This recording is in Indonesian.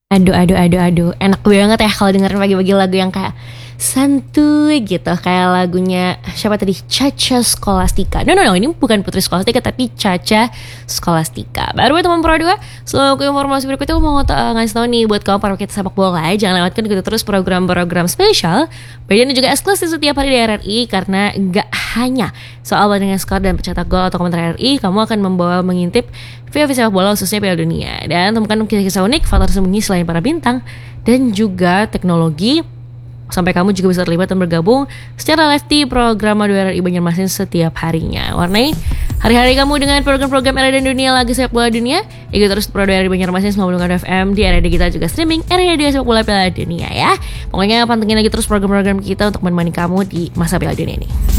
Aduh. Enak banget ya kalau dengerin pagi-pagi lagu yang kayak santuy gitu. Kayak lagunya siapa tadi? Caca Scholastica. No, ini bukan Putri Scholastica tapi Caca Scholastica. Baru teman Pro 2. So, informasi berikutnya aku mau ngasih tau nih buat kamu para pecinta sepak bola. Jangan lewatkan gitu terus program-program spesial dan juga eksklusif setiap hari di RRI. Karena gak hanya soal bandingan skor dan pencetak gol atau komentar RRI, kamu akan membawa mengintip via sepak bola khususnya Piala Dunia. Dan temukan kisah-kisah unik, faktor sembunyi selain para bintang dan juga teknologi. Sampai kamu juga bisa terlibat dan bergabung secara live di program Madu RRI Banjarmasin setiap harinya. Warnai hari-hari kamu dengan program-program RRI dan dunia lagu sepak bola dunia. Ikut terus Pro RRI Banjarmasin 90.2 FM di RRI kita juga streaming RRI sepak bola Piala Dunia ya. Pokoknya pantengin lagi terus program-program kita untuk menemani kamu di masa Piala Dunia ini.